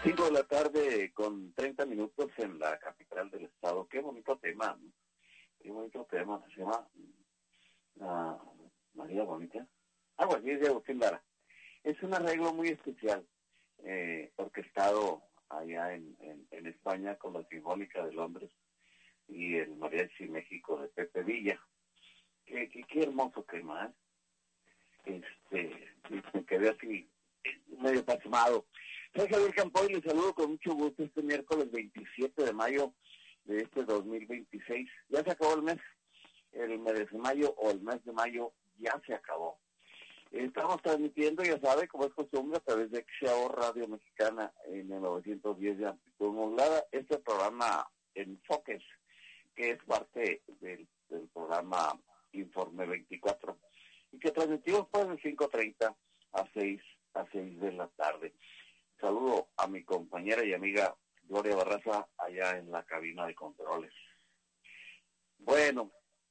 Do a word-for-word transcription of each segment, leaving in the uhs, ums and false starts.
Cinco de la tarde con treinta minutos en la capital del estado. Qué bonito tema, ¿no? Qué bonito tema. Se llama uh, María Bonita. Ah, bueno, es de Agustín Lara. Es un arreglo muy especial, eh, orquestado allá en, en, en España con la Sinfónica de Londres y el Mariachi México de Pepe Villa. Qué, qué, qué hermoso tema, ¿eh? Este, me quedé así medio pasmado. Soy Javier Campoy y les saludo con mucho gusto este miércoles veintisiete de mayo de este dos mil veintiséis. Ya se acabó el mes, el mes de mayo o el mes de mayo ya se acabó. Estamos transmitiendo, ya sabe, como es costumbre, a través de X A O Radio Mexicana en el novecientos diez de amplitud modulada, este programa Enfoques, que es parte del, del programa Informe veinticuatro, y que transmitimos pues de cinco treinta a seis de la tarde. Saludo a mi compañera y amiga Gloria Barraza allá en la cabina de controles. Bueno,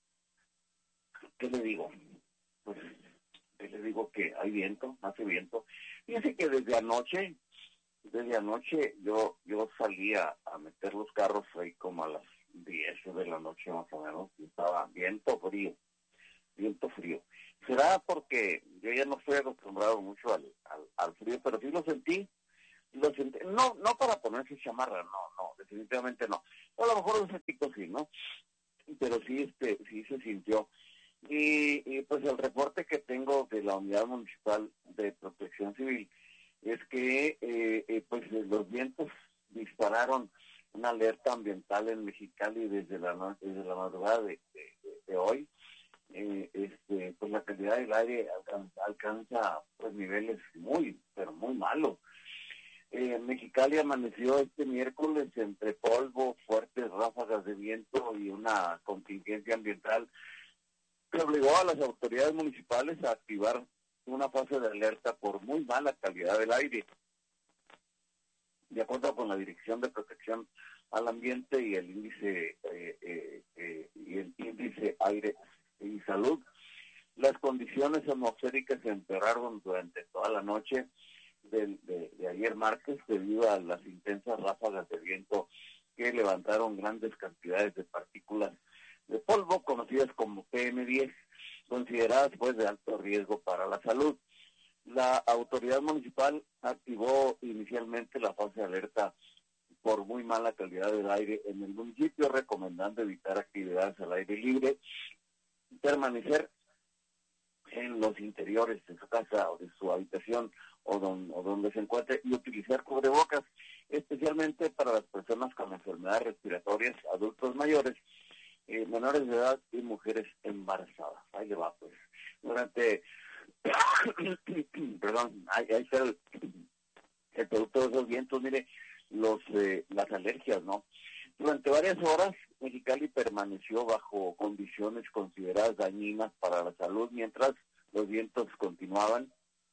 ¿qué le digo? Pues, ¿qué le digo? Que hay viento, hace viento. Fíjense que desde anoche, desde anoche yo yo salía a meter los carros ahí como a las diez de la noche más o menos, y estaba viento frío, viento frío. Será porque yo ya no estoy acostumbrado mucho al, al, al frío, pero sí lo sentí. Lo sentí, no, no para ponerse chamarra, no, no, definitivamente no. A lo mejor un poquito sí, ¿no? Pero sí, este, sí se sintió. Y, y pues el reporte que tengo de la Unidad Municipal de Protección Civil es que eh, eh, pues los vientos dispararon una alerta ambiental en Mexicali desde la desde la madrugada de, de, de hoy. Eh, este, pues la calidad del aire alcanza, alcanza pues niveles muy, pero muy malos. Eh, Mexicali amaneció este miércoles entre polvo, fuertes ráfagas de viento y una contingencia ambiental que obligó a las autoridades municipales a activar una fase de alerta por muy mala calidad del aire. De acuerdo con la Dirección de Protección al Ambiente y el índice eh, eh, eh, y el índice Aire y Salud, las condiciones atmosféricas se empeoraron durante toda la noche de, de, de ayer martes debido a las intensas ráfagas de viento que levantaron grandes cantidades de partículas de polvo conocidas como P M diez, consideradas pues de alto riesgo para la salud. La autoridad municipal activó inicialmente la fase de alerta por muy mala calidad del aire en el municipio, recomendando evitar actividades al aire libre, permanecer en los interiores de su casa o de su habitación o, don, o donde se encuentre y utilizar cubrebocas, especialmente para las personas con enfermedades respiratorias, adultos mayores, eh, menores de edad y mujeres embarazadas. Ahí le va, pues. Durante, perdón, ahí, ahí está el, el producto de esos vientos, mire, los eh, las alergias, ¿no? Durante varias horas, Mexicali permaneció bajo condiciones consideradas dañinas para la salud, mientras los vientos continuaban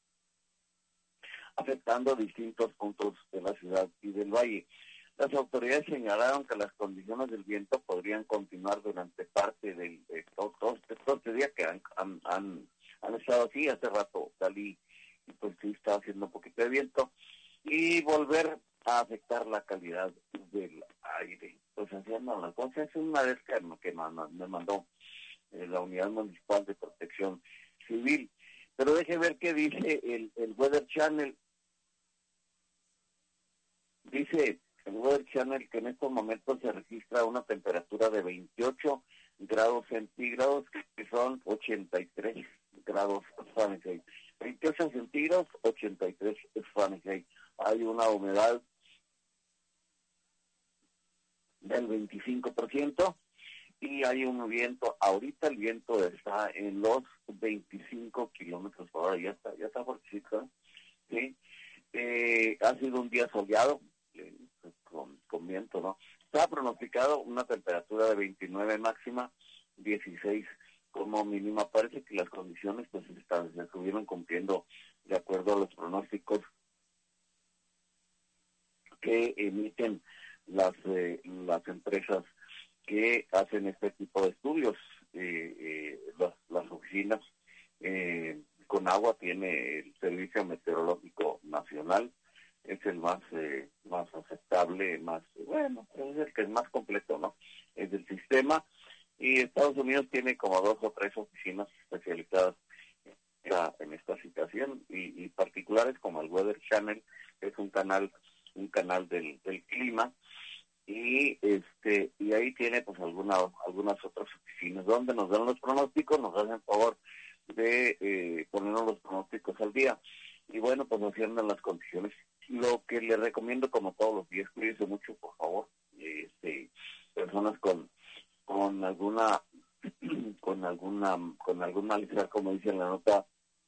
afectando distintos puntos de la ciudad y del valle. Las autoridades señalaron que las condiciones del viento podrían continuar durante parte del, de todo, todo, todo este día que han, han, han, han estado así. Hace rato salí y pues sí está haciendo un poquito de viento y volver a afectar la calidad del aire. Pues así andan las cosas. Es una vez que, que me mandó eh, la Unidad Municipal de Protección Civil. Pero deje ver qué dice el, el Weather Channel. Dice el Weather Channel que en estos momentos se registra una temperatura de veintiocho grados centígrados, que son ochenta y tres grados Fahrenheit. veintiocho centígrados, ochenta y tres Fahrenheit. Hay una humedad del veinticinco por ciento y hay un viento, ahorita el viento está en los veinticinco kilómetros por hora, ya está, ya está fuertecito, ¿sí? Eh, ha sido un día soleado, eh, con, con viento, ¿no? Está pronosticado una temperatura de veintinueve máxima, dieciséis como mínima. Parece que las condiciones pues están, se estuvieron cumpliendo de acuerdo a los pronósticos que emiten las eh, las empresas que hacen este tipo de estudios. Eh, eh, las, las oficinas eh, Conagua tiene el Servicio Meteorológico Nacional, es el más eh, más aceptable, más, bueno, es el que es más completo, ¿no? Es el sistema, y Estados Unidos tiene como dos o tres oficinas especializadas en esta, en esta situación, y, y particulares como el Weather Channel, que es un canal, un canal del, del clima, y este y ahí tiene pues alguna, algunas otras oficinas donde nos dan los pronósticos, nos hacen favor de eh, ponernos los pronósticos al día, y bueno, pues nos andan las condiciones. Lo que les recomiendo, como todos los días, cuídense mucho, por favor, este personas con con alguna con alguna con algún malestar, como dice en la nota,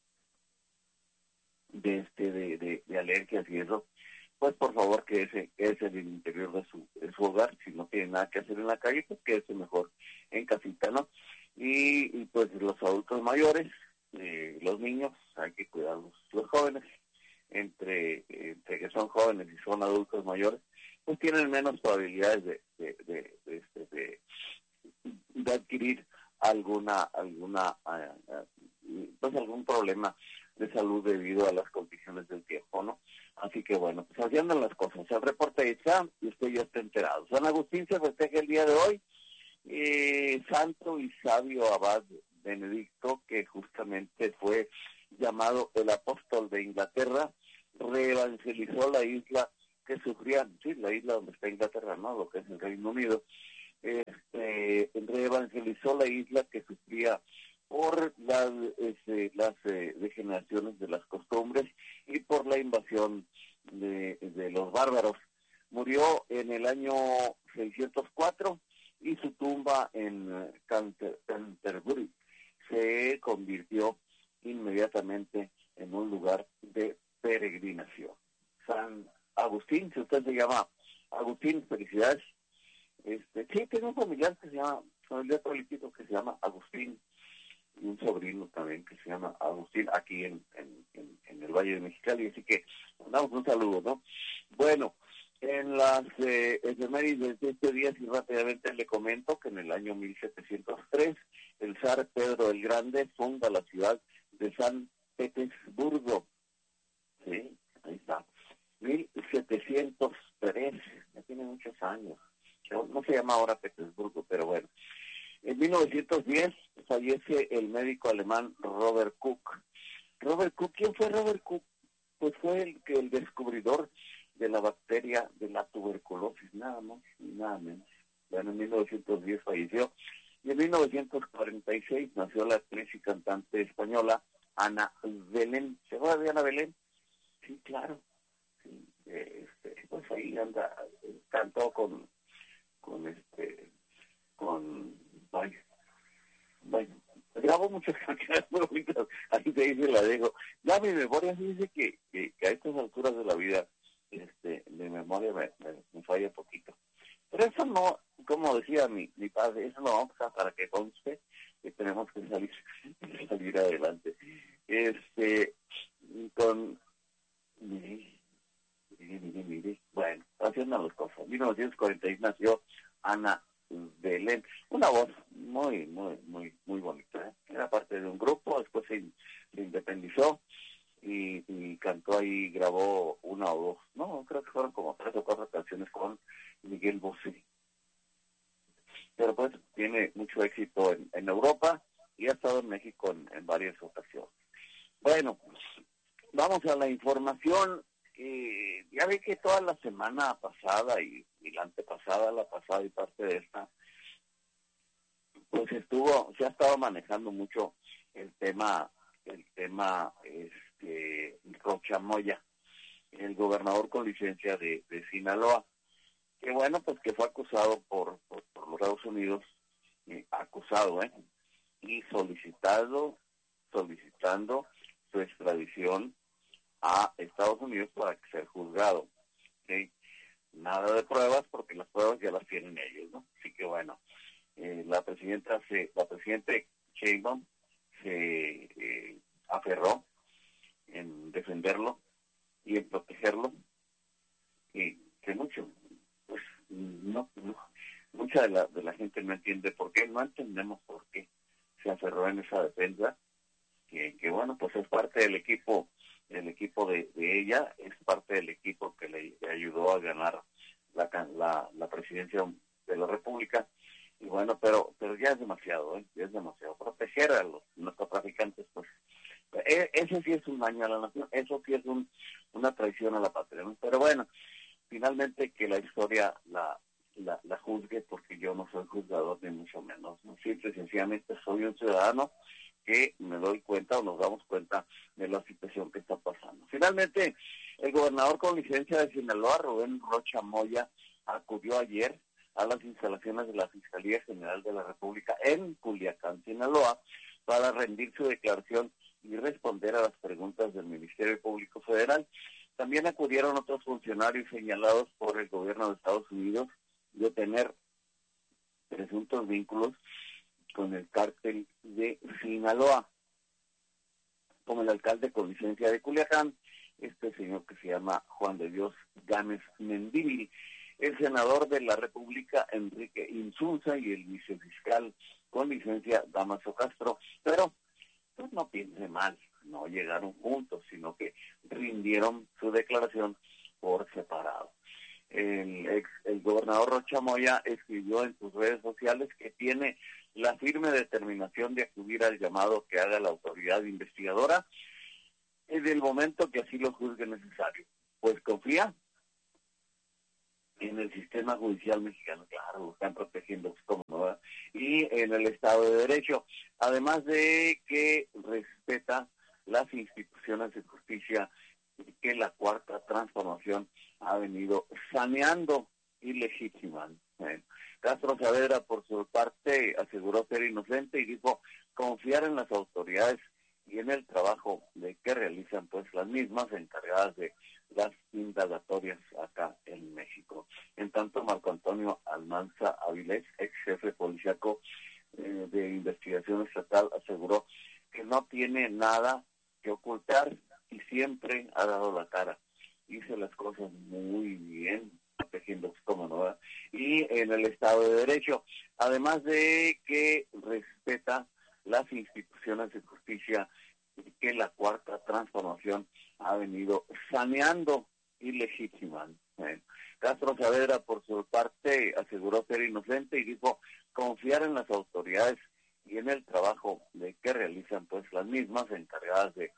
de este de, de, de alergias y eso, pues por favor que ese es en el interior de su, de su hogar. Si no tiene nada que hacer en la calle, pues quédese mejor en casita, ¿no? Y, y pues los adultos mayores, eh, los niños, hay que cuidarlos. Los jóvenes, entre, entre que son jóvenes y son adultos mayores, pues tienen menos probabilidades de, de, de, de, de, de, de adquirir alguna, alguna, uh, pues algún problema de salud debido a las condiciones del tiempo, ¿no? Así que bueno, pues así andan las cosas. El reporte está y usted ya está enterado. San Agustín se festeja el día de hoy, eh, santo y sabio abad Benedicto, que justamente fue llamado el apóstol de Inglaterra, reevangelizó la isla que sufría, sí, la isla donde está Inglaterra, ¿no? Lo que es el Reino Unido. Este, reevangelizó la isla que sufría por las, este, las eh, degeneraciones de las costumbres y por la invasión de, de los bárbaros. Murió en el año seiscientos cuatro y su tumba en Canter, Canterbury se convirtió inmediatamente en un lugar de peregrinación. San Agustín, si usted se llama Agustín, felicidades. Este, sí, tengo un familiar que se llama, familiar político que se llama Agustín, y un sobrino también que se llama Agustín, aquí en, en, en, en el Valle de Mexicali, así que damos un saludo, ¿no? Bueno, en las eh, efemérides de este día, si rápidamente le comento que en el año mil setecientos tres, el zar Pedro el Grande funda la ciudad de San Petersburgo, sí, ahí está, mil setecientos tres, ya tiene muchos años. No se llama ahora Petersburgo, pero bueno. En mil novecientos diez fallece el médico alemán Robert Koch. Robert Koch, ¿quién fue Robert Koch? Pues fue el, el descubridor de la bacteria de la tuberculosis, nada más y nada menos. Bueno, en mil novecientos diez falleció. Y en mil novecientos cuarenta y seis nació la actriz y cantante española Ana Belén. ¿Se acuerda de Ana Belén? Sí, claro. Sí, este, pues ahí anda, cantó con... con este, con, ay, bueno, grabo muchas canciones muy bonitas, así te dice, la dejo. Ya mi memoria sí dice que, que, que a estas alturas de la vida, este, mi memoria me, me, me falla poquito. Pero eso no, como decía mi, mi padre, eso no vamos a para que conste que tenemos que salir, salir adelante. Este, con, mire, mire, mire, mire, bueno, haciendo las cosas. En mil novecientos cuarenta y seis nació Ana Belén, una voz muy, muy, muy, muy bonita, ¿eh? Era parte de un grupo, después se, se independizó y, y cantó ahí, grabó una o dos, no, creo que fueron como tres o cuatro canciones con Miguel Bosé. Pero pues tiene mucho éxito en, en Europa y ha estado en México en, en varias ocasiones. Bueno, vamos a la información. Eh, ya ve que toda la semana pasada y, y la antepasada, la pasada y parte de esta, pues estuvo, se ha estado manejando mucho el tema, el tema, este, Rochamoya, el gobernador con licencia de, de Sinaloa, que bueno, pues que fue acusado por, por, por los Estados Unidos, eh, acusado, ¿eh? Y solicitado, solicitando su extradición a Estados Unidos para que sea juzgado, ¿sí? Nada de pruebas porque las pruebas ya las tienen ellos, ¿no? Así que bueno, eh, la presidenta se, la presidente Sheinbaum se eh, aferró en defenderlo y en protegerlo, y que mucho, pues no, no mucha de la de la gente no entiende por qué, no entendemos por qué se aferró en esa defensa, que, que bueno, pues es parte del equipo, del equipo de, de ella, es parte del equipo llegó a ganar la, la, la presidencia de la República. Y bueno, pero pero ya es demasiado, ¿eh? Ya es demasiado. Proteger a los narcotraficantes, pues, eh, eso sí es un daño a la nación, eso sí es un, una traición a la patria, ¿no? Pero bueno, finalmente que la historia la, la, la juzgue, porque yo no soy juzgador ni mucho menos, ¿no? Simple y sencillamente soy un ciudadano que me doy cuenta o nos damos cuenta de la situación que está pasando. Finalmente, el gobernador con licencia de Sinaloa, Rubén Rocha Moya, acudió ayer a las instalaciones de la Fiscalía General de la República en Culiacán, Sinaloa, para rendir su declaración y responder a las preguntas del Ministerio Público Federal. También acudieron otros funcionarios señalados por el gobierno de Estados Unidos de tener presuntos vínculos con el cártel de Sinaloa, como el alcalde con licencia de Culiacán, este señor que se llama Juan de Dios Gámez Mendívil, el senador de la República Enrique Insunza y el vicefiscal con licencia Damaso Castro, pero pues no piense mal, no llegaron juntos, sino que rindieron su declaración por separado. El, ex, el gobernador Rocha Moya escribió en sus redes sociales que tiene la firme determinación de acudir al llamado que haga la autoridad investigadora en el momento que así lo juzgue necesario, pues confía en el sistema judicial mexicano, claro, lo están protegiendo como no, y en el Estado de Derecho, además de que respeta las instituciones de justicia que la Cuarta Transformación ha venido saneando y legitimando. ¿eh? Castro Saavedra, por su parte, aseguró ser inocente y dijo confiar en las autoridades y en el trabajo de que realizan pues las mismas encargadas de las indagatorias acá en México. En tanto, Marco Antonio Almanza Avilés, ex jefe policíaco eh, de investigación estatal, aseguró que no tiene nada que ocultar y siempre ha dado la cara. Hizo las cosas muy bien, protegiendo como no va. Y en el Estado de Derecho, además de que respeta las instituciones de justicia que la Cuarta Transformación ha venido saneando y legitimando. ¿eh? Castro Saavedra, por su parte, aseguró ser inocente y dijo confiar en las autoridades y en el trabajo de que realizan pues las mismas encargadas de